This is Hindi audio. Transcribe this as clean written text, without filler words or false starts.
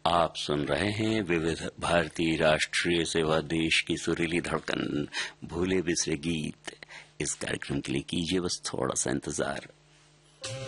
आप सुन रहे हैं विविध भारतीय राष्ट्रीय सेवा देश की सुरीली धड़कन, भूले बिसरे गीत। इस कार्यक्रम के लिए कीजिए बस थोड़ा सा इंतजार।